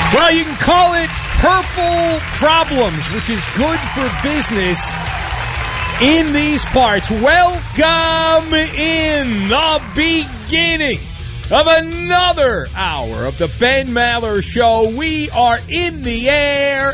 Well, you can call it purple problems, which is good for business in these parts. Welcome in the beginning of another hour of the Ben Maller Show. We are in the air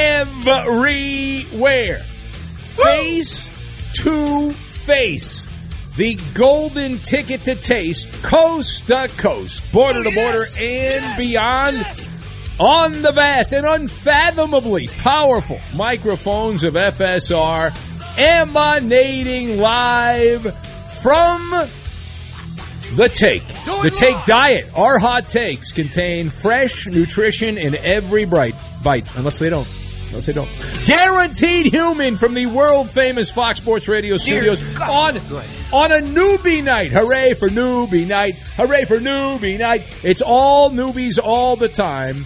everywhere. Face to face. The golden ticket to taste, coast to coast, border to border, and beyond. On the vast and unfathomably powerful microphones of FSR, emanating live from The Take. The Take Diet. Our hot takes contain fresh nutrition in every bite, unless they don't. Guaranteed human from the world-famous Fox Sports Radio studios on a newbie night. Hooray for newbie night. Hooray for newbie night. It's all newbies all the time.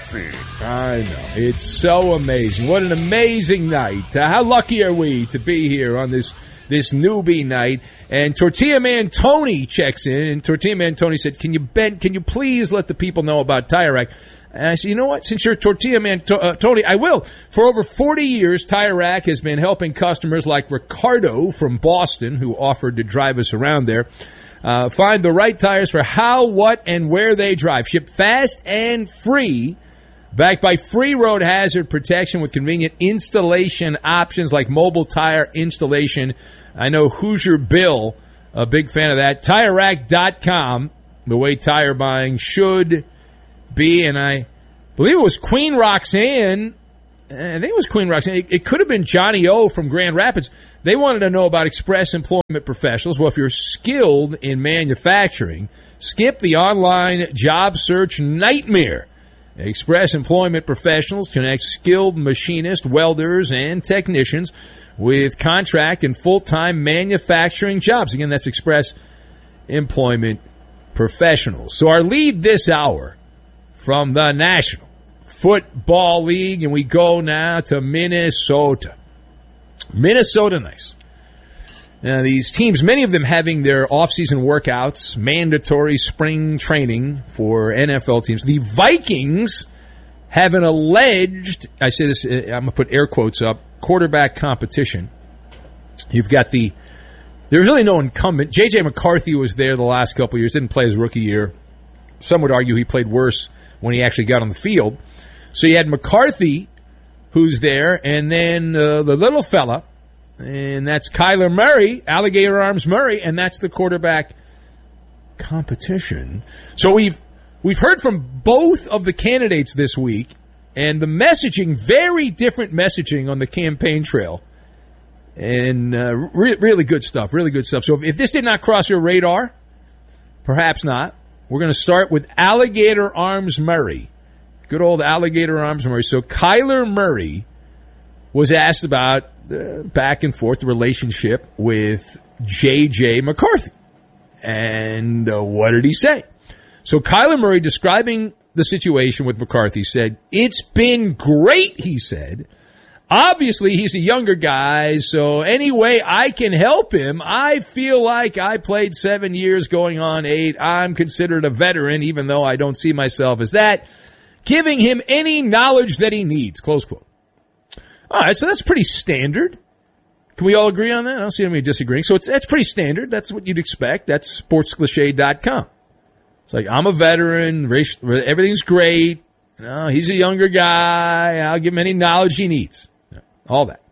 I know. It's so amazing. What an amazing night. How lucky are we to be here on this newbie night? And Tortilla Man Tony checks in, and Tortilla Man Tony said, can you please let the people know about Tire Rack? And I said, you know what? Since you're Tortilla Man Tony, I will. For over 40 years, Tire Rack has been helping customers like Ricardo from Boston, who offered to drive us around there, find the right tires for how, what, and where they drive. Shipped fast and free, backed by free road hazard protection with convenient installation options like mobile tire installation. I know Hoosier Bill, a big fan of that. TireRack.com, the way tire buying should be, and I believe it was Queen Roxanne. I think it was Queen Roxanne. It could have been Johnny O from Grand Rapids. They wanted to know about Express Employment Professionals. Well, if you're skilled in manufacturing, skip the online job search nightmare. Express Employment Professionals connects skilled machinists, welders, and technicians with contract and full-time manufacturing jobs. Again, that's Express Employment Professionals. So our lead this hour from the National Football League, and we go now to Minnesota. Minnesota, nice. Now, these teams, many of them having their off-season workouts, mandatory spring training for NFL teams. The Vikings have an alleged, I say this, I'm going to put air quotes up, quarterback competition. You've got there's really no incumbent. J.J. McCarthy was there the last couple of years, didn't play his rookie year. Some would argue he played worse when he actually got on the field. So you had McCarthy, who's there, and then the little fella, and that's Kyler Murray, Alligator Arms Murray, and that's the quarterback competition. So we've heard from both of the candidates this week, and the messaging, very different messaging on the campaign trail. And really good stuff, really good stuff. So if this did not cross your radar, perhaps not. We're going to start with Alligator Arms Murray. Good old Alligator Arms Murray. So Kyler Murray was asked about back and forth the relationship with J.J. McCarthy. And what did he say? So Kyler Murray, describing the situation with McCarthy, said, "It's been great," he said. "Obviously, he's a younger guy, so any way I can help him, I feel like I played 7 years going on 8. I'm considered a veteran, even though I don't see myself as that. Giving him any knowledge that he needs," close quote. All right, so that's pretty standard. Can we all agree on that? I don't see anybody disagreeing. So that's pretty standard. That's what you'd expect. That's sportscliche.com. It's like, I'm a veteran, everything's great. You know, he's a younger guy. I'll give him any knowledge he needs. All that.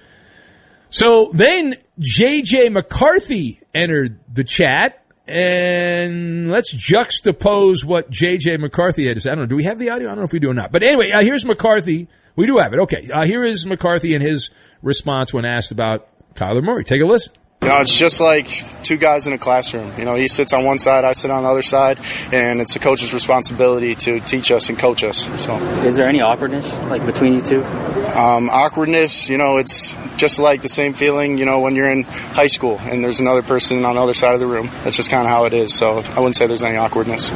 So then J.J. McCarthy entered the chat, and let's juxtapose what J.J. McCarthy had to say. I don't know. Do we have the audio? I don't know if we do or not. But anyway, here's McCarthy. We do have it. Okay. Here is McCarthy and his response when asked about Kyler Murray. Take a listen. You know, it's just like two guys in a classroom. You know, he sits on one side, I sit on the other side, and it's the coach's responsibility to teach us and coach us. So, is there any awkwardness, like, between you two? Awkwardness, you know, it's just like the same feeling, you know, when you're in high school and there's another person on the other side of the room. That's just kind of how it is. So I wouldn't say there's any awkwardness.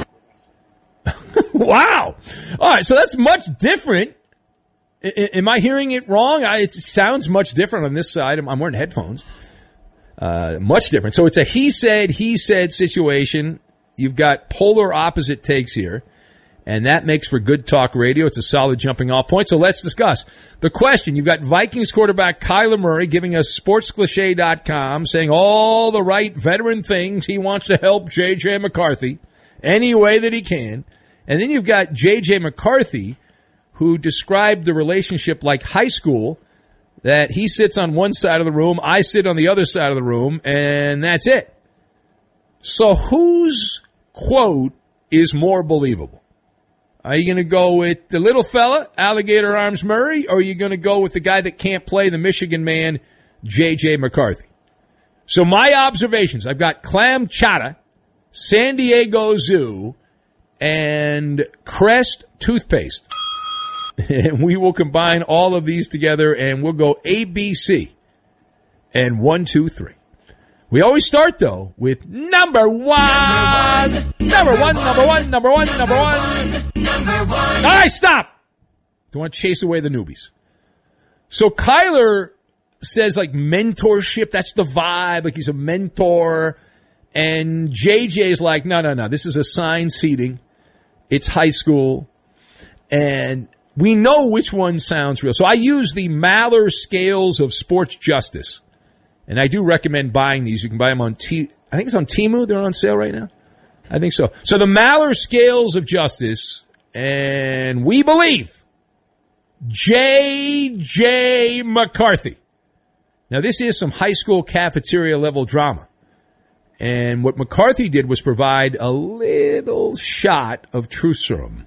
Wow. All right, so that's much different. Am I hearing it wrong? It sounds much different on this side. I'm wearing headphones. Much different. So it's a he said situation. You've got polar opposite takes here. and that makes for good talk radio. It's a solid jumping off point. So let's discuss the question. You've got Vikings quarterback Kyler Murray giving us sportscliche.com, saying all the right veteran things. He wants to help J.J. McCarthy any way that he can. And then you've got J.J. McCarthy, who described the relationship like high school, that he sits on one side of the room, I sit on the other side of the room, and that's it. So whose quote is more believable? Are you going to go with the little fella, Alligator Arms Murray, or are you going to go with the guy that can't play, the Michigan man, J.J. McCarthy? So my observations, I've got clam chowder, San Diego Zoo, and Crest toothpaste. And we will combine all of these together, and we'll go ABC and 1, 2, 3. We always start, though, with number one. Number one. All right, stop. Don't want to chase away the newbies. So Kyler says, like, mentorship, that's the vibe, like he's a mentor. And JJ's like, no, this is assigned seating. It's high school. And we know which one sounds real. So I use the Maller scales of sports justice. And I do recommend buying these. You can buy them on I think it's on Temu. They're on sale right now. I think so. So the Maller scales of justice, and we believe J.J. McCarthy. Now this is some high school cafeteria level drama. And what McCarthy did was provide a little shot of truth serum.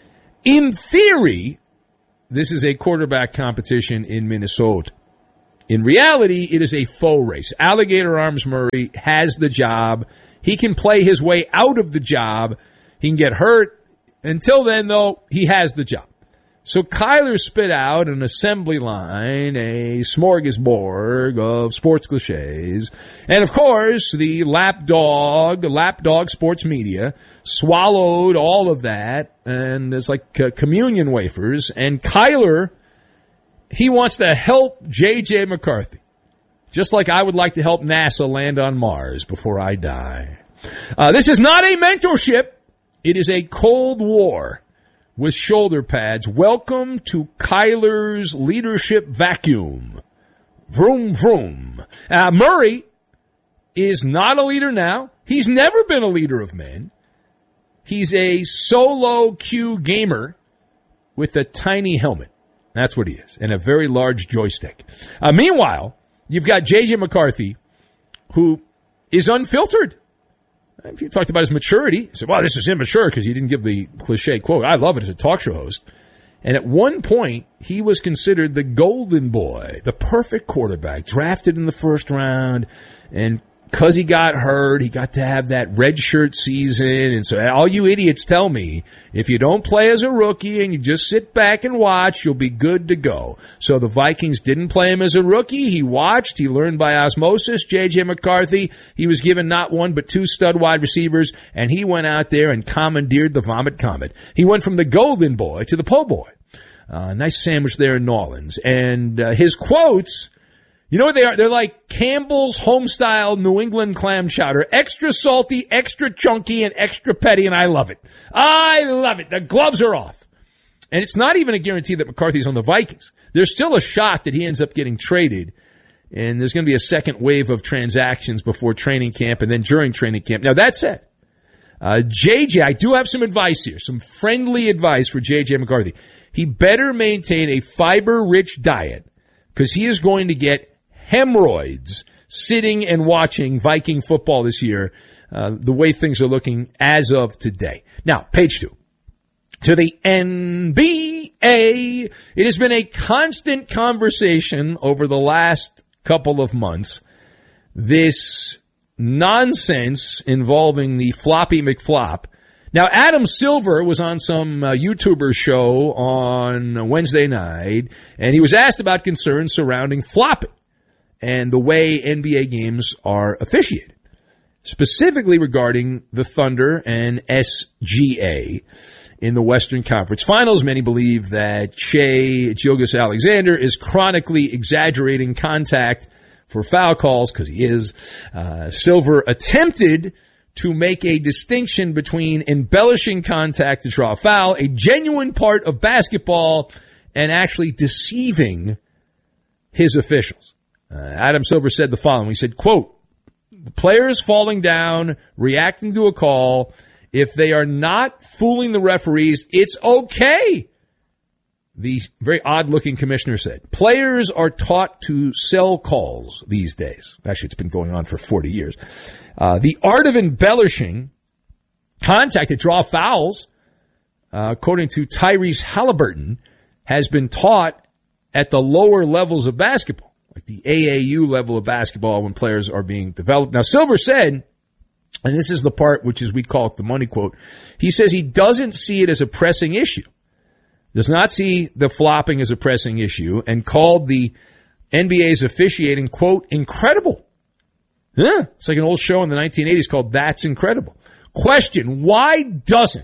In theory, this is a quarterback competition in Minnesota. In reality, it is a faux race. Alligator Arms Murray has the job. He can play his way out of the job. He can get hurt. Until then, though, he has the job. So Kyler spit out an assembly line, a smorgasbord of sports cliches. And, of course, the lapdog sports media swallowed all of that. And it's like communion wafers. And Kyler, he wants to help J.J. McCarthy, just like I would like to help NASA land on Mars before I die. This is not a mentorship. It is a Cold War with shoulder pads. Welcome to Kyler's leadership vacuum. Vroom, vroom. Murray is not a leader now. He's never been a leader of men. He's a solo queue gamer with a tiny helmet. That's what he is, and a very large joystick. Meanwhile, you've got J.J. McCarthy, who is unfiltered. If you talked about his maturity, you said, well, this is immature because he didn't give the cliche quote. I love it as a talk show host. And at one point, he was considered the golden boy, the perfect quarterback, drafted in the first round. And because he got hurt, he got to have that redshirt season. And so all you idiots tell me, if you don't play as a rookie and you just sit back and watch, you'll be good to go. So the Vikings didn't play him as a rookie. He watched. He learned by osmosis. J.J. McCarthy, he was given not one but two stud wide receivers, and he went out there and commandeered the Vomit Comet. He went from the golden boy to the po' boy. Nice sandwich there in New Orleans. And his quotes, you know what they are? They're like Campbell's home-style New England clam chowder. Extra salty, extra chunky, and extra petty, and I love it. I love it. The gloves are off. And it's not even a guarantee that McCarthy's on the Vikings. There's still a shot that he ends up getting traded, and there's going to be a second wave of transactions before training camp and then during training camp. Now, that said, JJ, I do have some advice here, some friendly advice for JJ McCarthy. He better maintain a fiber-rich diet because he is going to get hemorrhoids sitting and watching Viking football this year, the way things are looking as of today. Now, page 2. To the NBA, it has been a constant conversation over the last couple of months, this nonsense involving the Floppy McFlop. Now, Adam Silver was on some YouTuber show on Wednesday night, and he was asked about concerns surrounding flopping and the way NBA games are officiated, specifically regarding the Thunder and SGA in the Western Conference Finals. Many believe that Shai Gilgeous-Alexander is chronically exaggerating contact for foul calls, because he is. Silver attempted to make a distinction between embellishing contact to draw a foul, a genuine part of basketball, and actually deceiving his officials. Adam Silver said the following. He said, quote, the players falling down, reacting to a call, if they are not fooling the referees, it's okay. The very odd-looking commissioner said, players are taught to sell calls these days. Actually, it's been going on for 40 years. The art of embellishing contact to draw fouls, according to Tyrese Halliburton, has been taught at the lower levels of basketball, like the AAU level of basketball when players are being developed. Now, Silver said, and this is the part which is we call it the money quote, he says he doesn't see it as a pressing issue, does not see the flopping as a pressing issue, and called the NBA's officiating, quote, incredible. Yeah, it's like an old show in the 1980s called That's Incredible. Question, why doesn't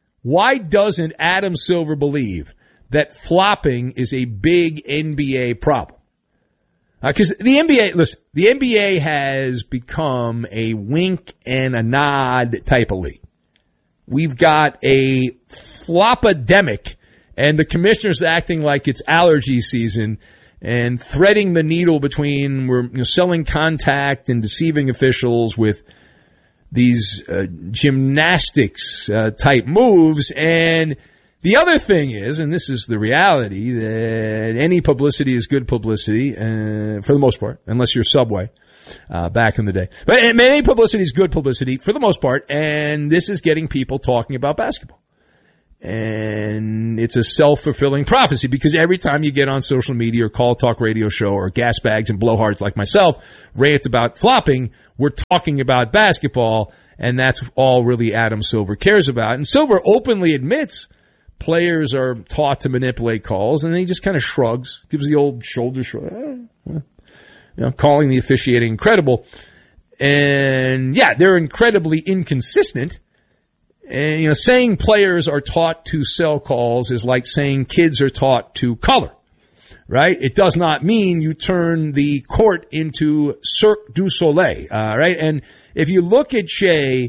Adam Silver believe that flopping is a big NBA problem? Because the NBA has become a wink and a nod type of league. We've got a floppademic, and the commissioner's acting like it's allergy season and threading the needle between selling contact and deceiving officials with these gymnastics type moves. And the other thing is, and this is the reality, that any publicity is good publicity for the most part, unless you're Subway back in the day. But any publicity is good publicity for the most part, and this is getting people talking about basketball. And it's a self-fulfilling prophecy because every time you get on social media or call talk radio show or gas bags and blowhards like myself rant about flopping, we're talking about basketball, and that's all really Adam Silver cares about. And Silver openly admits players are taught to manipulate calls, and then he just kind of shrugs, gives the old shoulder shrug, calling the officiating incredible. And yeah, they're incredibly inconsistent. And, saying players are taught to sell calls is like saying kids are taught to color, right? It does not mean you turn the court into Cirque du Soleil, right? And if you look at Shai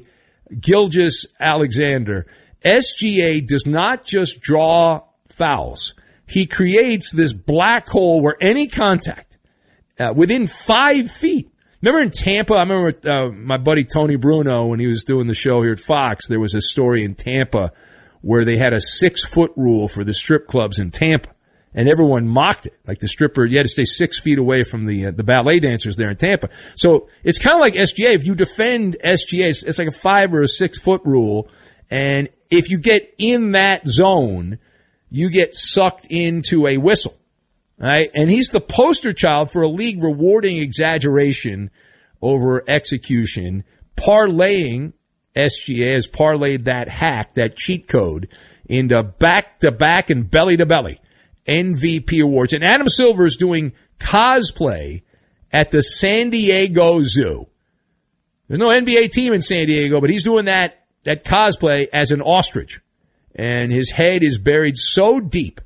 Gilgeous-Alexander, SGA does not just draw fouls. He creates this black hole where any contact within 5 feet. Remember in Tampa, I remember my buddy Tony Bruno, when he was doing the show here at Fox, there was a story in Tampa where they had a 6-foot rule for the strip clubs in Tampa, and everyone mocked it. Like the stripper, you had to stay 6 feet away from the ballet dancers there in Tampa. So it's kind of like SGA. If you defend SGA, it's like a 5 or a 6 foot rule, and if you get in that zone, you get sucked into a whistle. Right? And he's the poster child for a league rewarding exaggeration over execution. SGA has parlayed that hack, that cheat code, into back-to-back and belly-to-belly MVP awards. And Adam Silver is doing cosplay at the San Diego Zoo. There's no NBA team in San Diego, but he's doing that cosplay as an ostrich. And his head is buried so deep,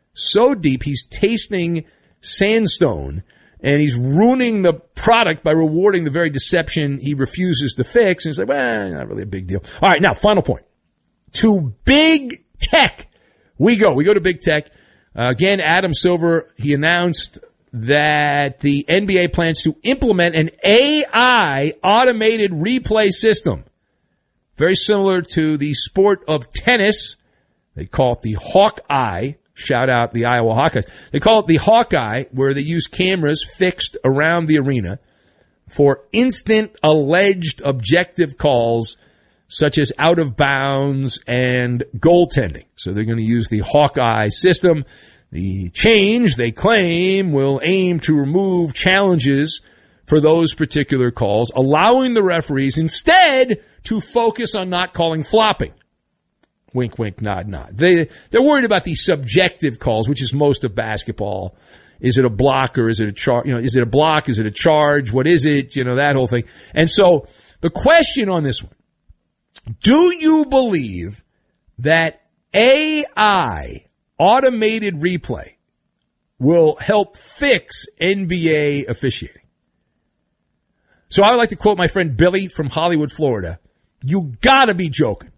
he's tasting sandstone, and he's ruining the product by rewarding the very deception he refuses to fix. And he's like, well, not really a big deal. All right, now, final point. To big tech we go. We go to big tech. Again, Adam Silver, he announced that the NBA plans to implement an AI automated replay system. Very similar to the sport of tennis. They call it the Hawkeye. Shout out the Iowa Hawkeyes. They call it the Hawkeye, where they use cameras fixed around the arena for instant alleged objective calls such as out of bounds and goaltending. So they're going to use the Hawkeye system. The change, they claim, will aim to remove challenges for those particular calls, allowing the referees instead to focus on not calling flopping. Wink, wink, nod, nod. They're worried about the subjective calls, which is most of basketball. Is it a block or is it a charge? Is it a block? Is it a charge? What is it? That whole thing. And so the question on this one, do you believe that AI, automated replay, will help fix NBA officiating? So I would like to quote my friend Billy from Hollywood, Florida. You gotta be joking.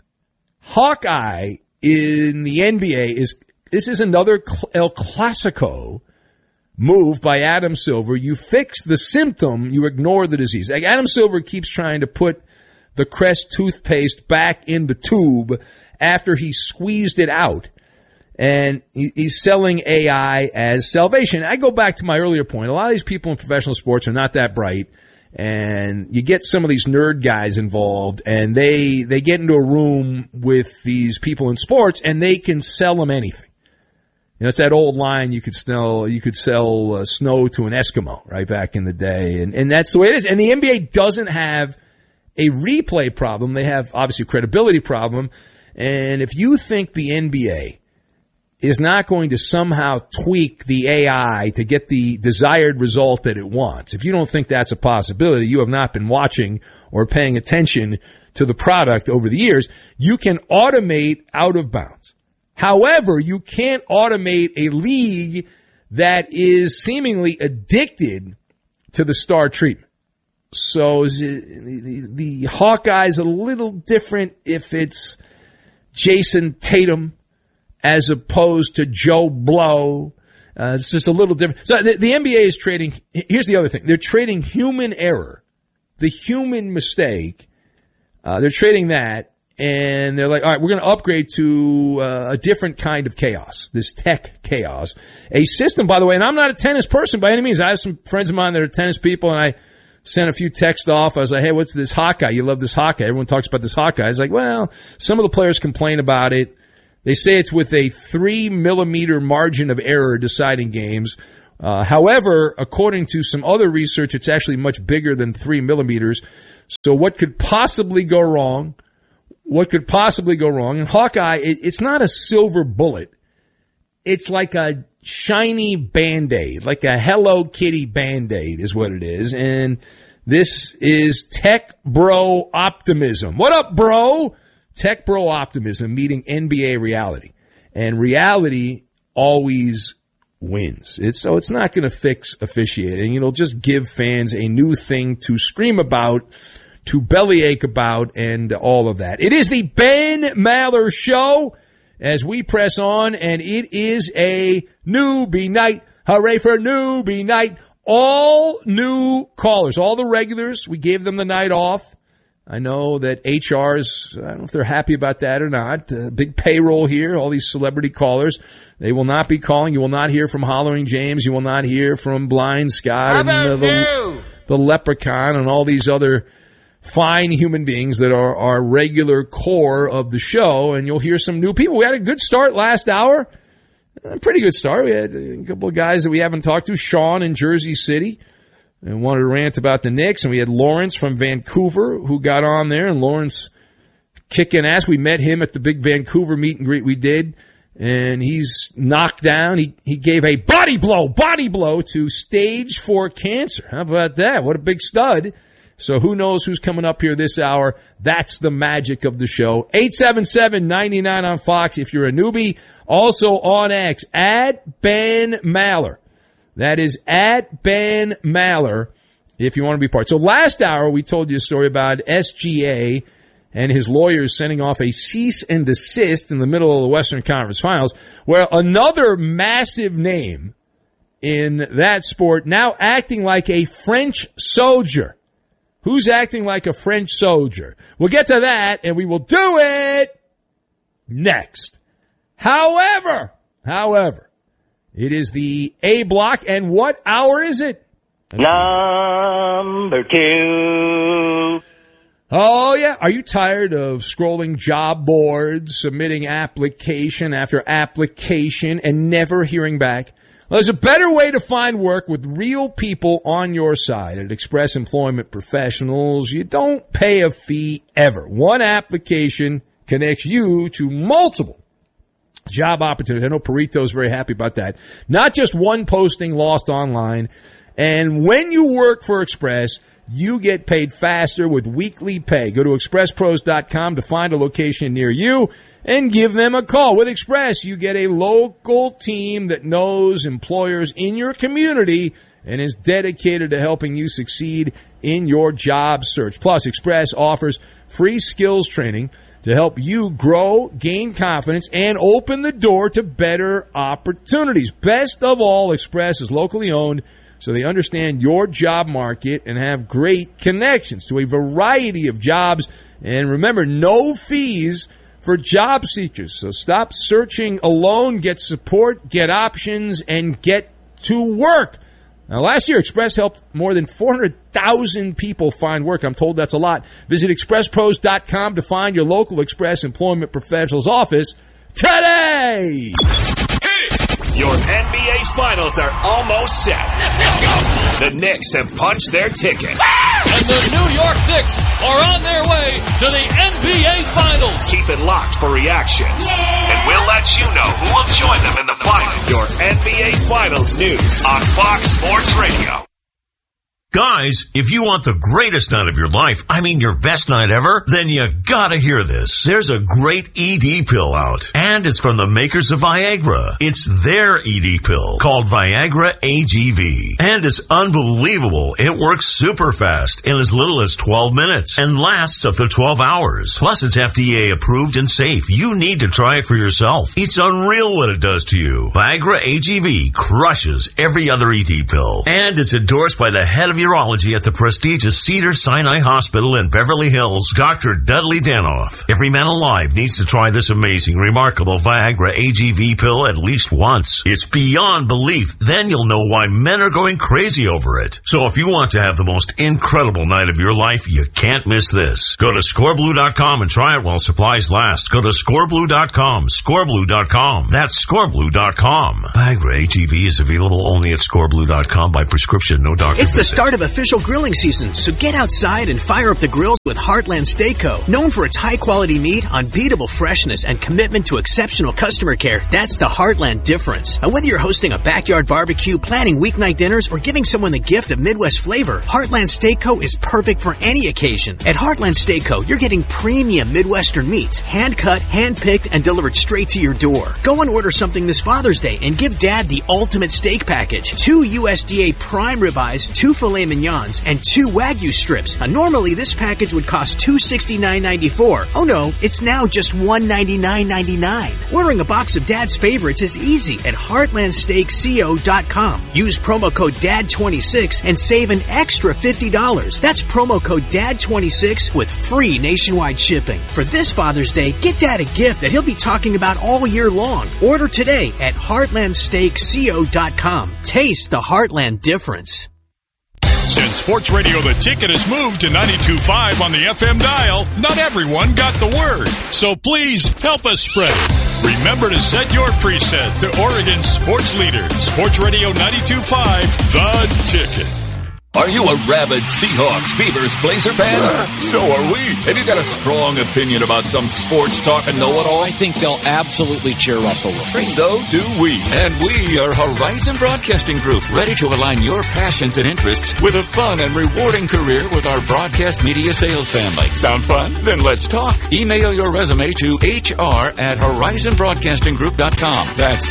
Hawkeye in the NBA this is another El Clasico move by Adam Silver. You fix the symptom, you ignore the disease. Like Adam Silver keeps trying to put the Crest toothpaste back in the tube after he squeezed it out. And he's selling AI as salvation. I go back to my earlier point. A lot of these people in professional sports are not that bright. And you get some of these nerd guys involved, and they get into a room with these people in sports, and they can sell them anything. You know, it's that old line, you could sell snow to an Eskimo, right, back in the day. And that's the way it is. And the NBA doesn't have a replay problem. They have, obviously, a credibility problem. And if you think the NBA is not going to somehow tweak the AI to get the desired result that it wants, if you don't think that's a possibility, you have not been watching or paying attention to the product over the years. You can automate out of bounds. However, you can't automate a league that is seemingly addicted to the star treatment. So the Hawkeye's a little different if it's Jason Tatum as opposed to Joe Blow. It's just a little different. So the NBA is trading, here's the other thing. They're trading human error, the human mistake. They're trading that, and they're like, all right, we're going to upgrade to a different kind of chaos, this tech chaos. A system, by the way, and I'm not a tennis person by any means. I have some friends of mine that are tennis people, and I sent a few texts off. I was like, hey, what's this Hawkeye? You love this Hawkeye. Everyone talks about this Hawkeye. I was like, well, some of the players complain about it. They say it's with a 3 millimeter margin of error deciding games. However, according to some other research, it's actually much bigger than 3 millimeters. So what could possibly go wrong? What could possibly go wrong? And Hawkeye, it's not a silver bullet. It's like a shiny Band-Aid, like a Hello Kitty Band-Aid is what it is. And this is Tech Bro Optimism. What up, bro? Tech Bro Optimism meeting NBA reality. And reality always wins. So it's not going to fix officiating. It'll just give fans a new thing to scream about, to bellyache about, and all of that. It is the Ben Maller Show as we press on, and it is a newbie night. Hooray for newbie night. All new callers, all the regulars, we gave them the night off. I know that HR's, I don't know if they're happy about that or not. Big payroll here, all these celebrity callers. They will not be calling. You will not hear from Hollering James. You will not hear from Blind Scott and the Leprechaun and all these other fine human beings that are our regular core of the show. And you'll hear some new people. We had a good start last hour. A pretty good start. We had a couple of guys that we haven't talked to. Sean in Jersey City. And wanted to rant about the Knicks, and we had Lawrence from Vancouver who got on there, and Lawrence kicking ass. We met him at the big Vancouver meet and greet we did, and he's knocked down. He gave a body blow to stage 4 cancer. How about that? What a big stud. So who knows who's coming up here this hour. That's the magic of the show. 877-99 on Fox if you're a newbie. Also on X, at Ben Maller. That is at Ben Maller if you want to be part. So last hour we told you a story about SGA and his lawyers sending off a cease and desist in the middle of the Western Conference Finals, where another massive name in that sport now acting like a French soldier. Who's acting like a French soldier? We'll get to that, and we will do it next. However, it is the A block, and what hour is it? Number 2. Oh, yeah. Are you tired of scrolling job boards, submitting application after application, and never hearing back? Well, there's a better way to find work with real people on your side. At Express Employment Professionals, you don't pay a fee ever. One application connects you to multiple job opportunities. I know Perito's very happy about that. Not just one posting lost online. And when you work for Express, you get paid faster with weekly pay. Go to expresspros.com to find a location near you and give them a call. With Express, you get a local team that knows employers in your community and is dedicated to helping you succeed in your job search. Plus, Express offers free skills training to help you grow, gain confidence, and open the door to better opportunities. Best of all, Express is locally owned, so they understand your job market and have great connections to a variety of jobs. And remember, no fees for job seekers. So stop searching alone, get support, get options, and get to work. Now, last year, Express helped more than 400,000 people find work. I'm told that's a lot. Visit expresspros.com to find your local Express Employment Professionals office today. Your NBA Finals are almost set. Let's go. The Knicks have punched their ticket. And the New York Knicks are on their way to the NBA Finals. Keep it locked for reactions. Yeah. And we'll let you know who will join them in the finals. Your NBA Finals news on Fox Sports Radio. Guys, if you want the greatest night of your life, I mean your best night ever, then you gotta hear this. There's a great ED pill out, and it's from the makers of Viagra. It's their ED pill called Viagra AGV, and it's unbelievable. It works super fast in as little as 12 minutes and lasts up to 12 hours. Plus, it's FDA approved and safe. You need to try it for yourself. It's unreal what it does to you. Viagra AGV crushes every other ED pill, and it's endorsed by the head of urology at the prestigious Cedars-Sinai Hospital in Beverly Hills, Dr. Dudley Danoff. Every man alive needs to try this amazing, remarkable Viagra AGV pill at least once. It's beyond belief. Then you'll know why men are going crazy over it. So if you want to have the most incredible night of your life, you can't miss this. Go to scoreblue.com and try it while supplies last. Go to scoreblue.com, scoreblue.com. That's scoreblue.com. Viagra AGV is available only at scoreblue.com by prescription, no doctor. It's the start of official grilling season, so get outside and fire up the grills with Heartland Steak Co. Known for its high-quality meat, unbeatable freshness, and commitment to exceptional customer care, that's the Heartland difference. And whether you're hosting a backyard barbecue, planning weeknight dinners, or giving someone the gift of Midwest flavor, Heartland Steak Co. is perfect for any occasion. At Heartland Steak Co., you're getting premium Midwestern meats, hand-cut, hand-picked, and delivered straight to your door. Go and order something this Father's Day and give Dad the ultimate steak package. 2 USDA prime ribeyes, 2 filet mignons, and 2 Wagyu strips. Normally, this package would cost $269.94. Oh no, it's now just $199.99. Ordering a box of Dad's favorites is easy at heartlandsteakco.com. Use promo code DAD26 and save an extra $50. That's promo code DAD26 with free nationwide shipping. For this Father's Day, get Dad a gift that he'll be talking about all year long. Order today at heartlandsteakco.com. Taste the Heartland difference. Since Sports Radio The Ticket has moved to 92.5 on the FM dial, not everyone got the word. So please help us spread it. Remember to set your preset to Oregon's sports leader, Sports Radio 92.5, The Ticket. Are you a rabid Seahawks, Beavers, Blazer fan? So are we. Have you got a strong opinion about some sports talk and know-it-all? I think they'll absolutely cheer Russell Wilson. So do we. And we are Horizon Broadcasting Group, ready to align your passions and interests with a fun and rewarding career with our broadcast media sales family. Sound fun? Then let's talk. Email your resume to hr@horizonbroadcastinggroup.com. That's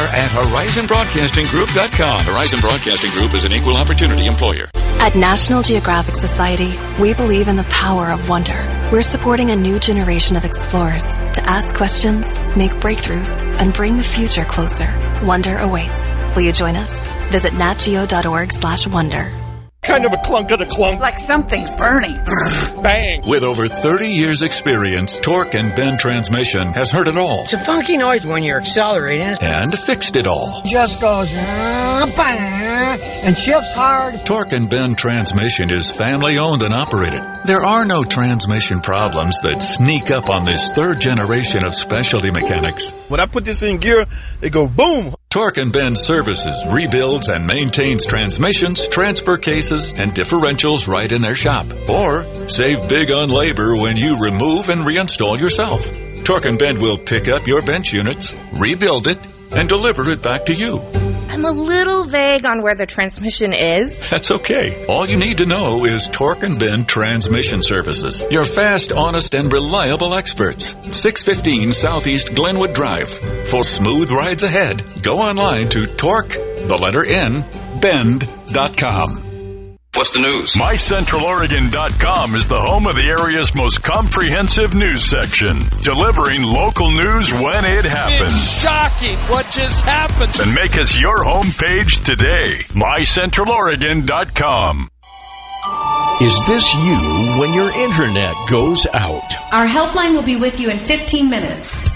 hr@horizonbroadcastinggroup.com. Horizon Broadcasting Group is an equal opportunity employer. At National Geographic Society, we believe in the power of wonder. We're supporting a new generation of explorers to ask questions, make breakthroughs, and bring the future closer. Wonder awaits. Will you join us? Visit natgeo.org/wonder. Kind of a clunk of the clunk. Like something's burning. Bang. With over 30 years experience, Torque and Bend Transmission has heard it all. It's a funky noise when you're accelerating. And fixed it all. Just goes bang, and shifts hard. Torque and Bend Transmission is family owned and operated. There are no transmission problems that sneak up on this third generation of specialty mechanics. When I put this in gear, it go boom. Torque and Bend services, rebuilds, and maintains transmissions, transfer cases, and differentials right in their shop. Or save big on labor when you remove and reinstall yourself. Torque and Bend will pick up your bench units, rebuild it, and deliver it back to you. I'm a little vague on where the transmission is. That's okay. All you need to know is Torque and Bend Transmission Services. Your fast, honest, and reliable experts. 615 Southeast Glenwood Drive. For smooth rides ahead, go online to Torque, the letter N, Bend.com. What's the news? MyCentralOregon.com is the home of the area's most comprehensive news section, delivering local news when it happens. It's shocking what just happened. And make us your homepage today. MyCentralOregon.com. Is this you when your internet goes out? Our helpline will be with you in 15 minutes.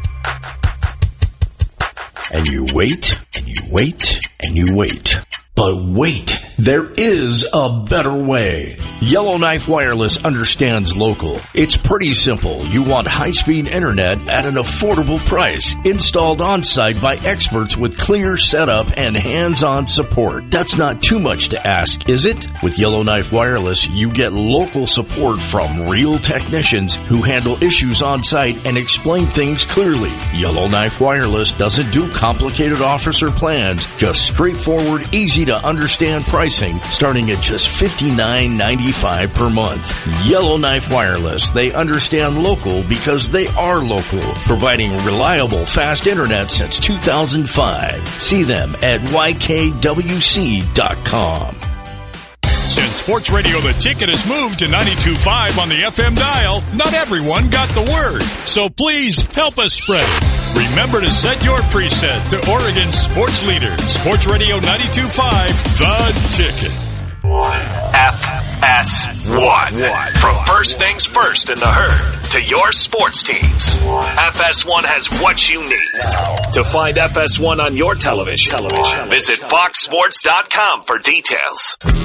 And you wait, and you wait, and you wait. But wait, there is a better way. Yellowknife Wireless understands local. It's pretty simple. You want high-speed internet at an affordable price, installed on-site by experts with clear setup and hands-on support. That's not too much to ask, is it? With Yellowknife Wireless, you get local support from real technicians who handle issues on-site and explain things clearly. Yellowknife Wireless doesn't do complicated offers or plans, just straightforward, easy to understand pricing starting at just $59.95 per month. Yellowknife Wireless. They understand local because they are local, providing reliable, fast internet since 2005. See them at YKWC.com. Since Sports Radio The Ticket has moved to 92.5 on the FM dial, not everyone got the word. So please help us spread it. Remember to set your preset to Oregon's sports leader, Sports Radio 92.5, The Ticket. FS1. From first things first in the herd to your sports teams, FS1 has what you need. To find FS1 on your television, visit foxsports.com for details.